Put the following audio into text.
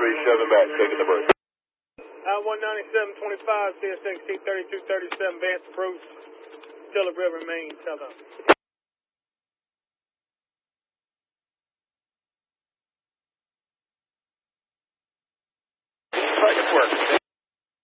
37 back, taking the break. 197.25, CSXT 3237, Vance approach, Tiller River, Maine, southern. Second work.